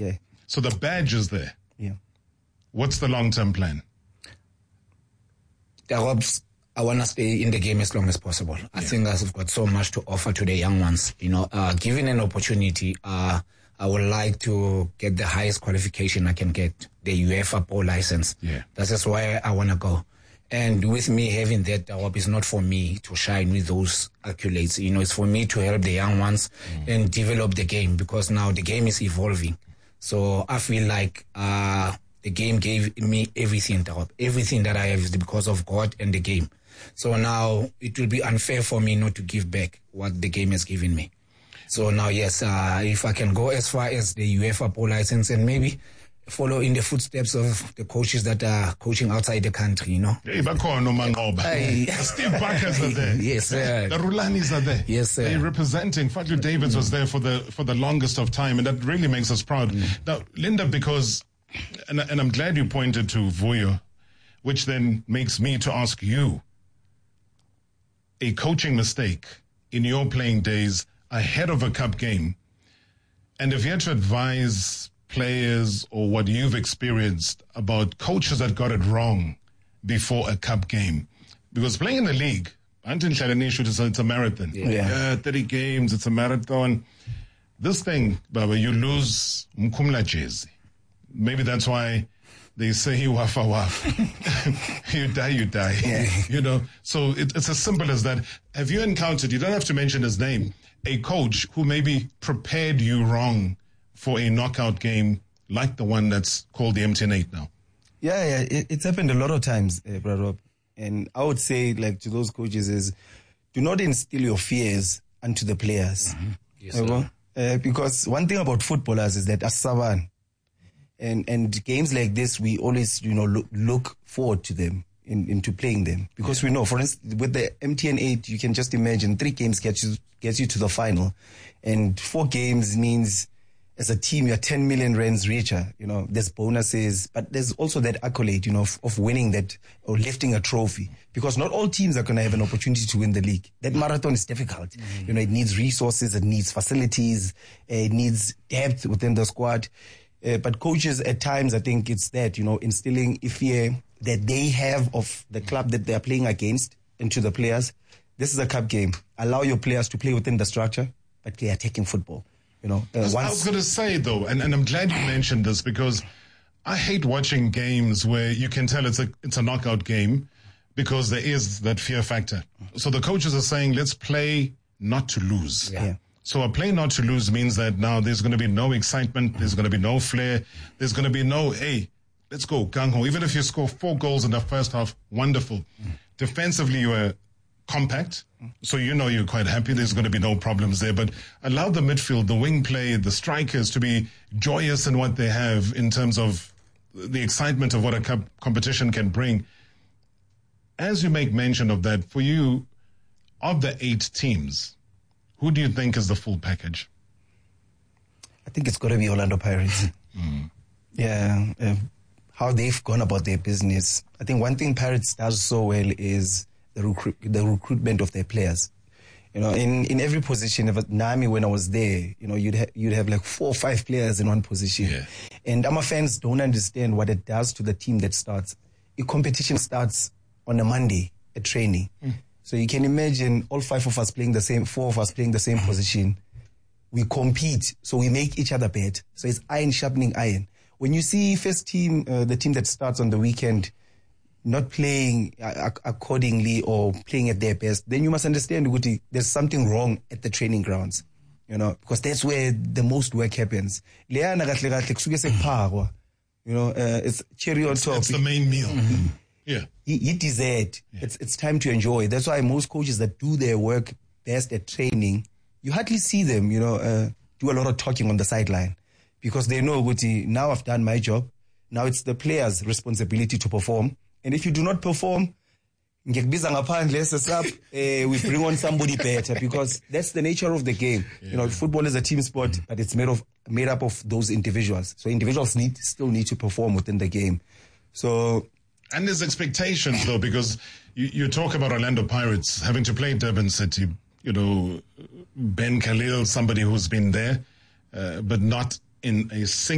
Yeah. So the badge is there. Yeah. What's the long-term plan? I want to stay in the game as long as possible. I think I've got so much to offer to the young ones. Given an opportunity, I would like to get the highest qualification I can get, the UEFA Pro license. Yeah. That's just why I want to go. And with me having that job, it's not for me to shine with those accolades. It's for me to help the young ones and develop the game, because now the game is evolving. So I feel like the game gave me everything that I have is because of God and the game. So now it will be unfair for me not to give back what the game has given me. So now, yes, if I can go as far as the UEFA Pro license and maybe follow in the footsteps of the coaches that are coaching outside the country, Hey, Steve Barkers are there. Yes, sir. The Rulanis are there. Yes, sir. They're representing. Fadlu Davids was there for the longest of time, and that really makes us proud. Now, Linda, because, and I'm glad you pointed to Vuyo, which then makes me to ask you, a coaching mistake in your playing days ahead of a cup game, and if you had to advise players or what you've experienced about coaches that got it wrong before a cup game, because playing in the league, it's a marathon. Yeah. 30 games, it's a marathon. This thing, Baba, you lose mkumla jezi. Maybe that's why they say wafa wafa. You die. Yeah. So it's as simple as that. Have you encountered, you don't have to mention his name, a coach who maybe prepared you wrong for a knockout game like the one that's called the MTN 8 now? Yeah, it's happened a lot of times, Brother Rob. And I would say, to those coaches is, do not instill your fears onto the players. Yes, because one thing about footballers is that asaban, and games like this, we always, look forward to them, into playing them. Because we know, for instance, with the MTN 8, you can just imagine 3 games gets you to the final. And 4 games means, as a team, you're 10 million rands richer. There's bonuses, but there's also that accolade, of winning that or lifting a trophy. Because not all teams are going to have an opportunity to win the league. That marathon is difficult. It needs resources, it needs facilities, it needs depth within the squad. But coaches at times, I think it's that, instilling a fear that they have of the club that they're playing against into the players. This is a cup game. Allow your players to play within the structure, but play attacking football. I was going to say, though, and I'm glad you mentioned this, because I hate watching games where you can tell it's a knockout game, because there is that fear factor. So the coaches are saying, let's play not to lose. Yeah. So a play not to lose means that now there's going to be no excitement, there's going to be no flair, there's going to be no, hey, let's go, gung-ho. Even if you score 4 goals in the first half, wonderful. Defensively, you are compact, so you're quite happy. There's going to be no problems there. But allow the midfield, the wing play, the strikers to be joyous in what they have in terms of the excitement of what a cup competition can bring. As you make mention of that, for you, of the 8 teams, who do you think is the full package? I think it's got to be Orlando Pirates. Yeah, how they've gone about their business. I think one thing Pirates does so well is the recruitment of their players. In every position, Nami, when I was there, you'd have like 4 or 5 players in one position. Yeah. And our fans don't understand what it does to the team that starts. A competition starts on a Monday at training. So you can imagine all 5 of us playing the same, 4 of us playing the same position. We compete, so we make each other better. So it's iron sharpening iron. When you see first team, the team that starts on the weekend, not playing accordingly or playing at their best, then you must understand there's something wrong at the training grounds, because that's where the most work happens. It's cherry on top. It's the main meal. Yeah. Eat dessert. Yeah. It's time to enjoy. That's why most coaches that do their work best at training, you hardly see them, do a lot of talking on the sideline, because they know, now I've done my job. Now it's the players' responsibility to perform. And if you do not perform, we bring on somebody better, because that's the nature of the game. Yeah. Football is a team sport, but it's made up of those individuals. So individuals still need to perform within the game. So, and there's expectations, though, because you talk about Orlando Pirates having to play Durban City. Ben Khalil, somebody who's been there, but not in a single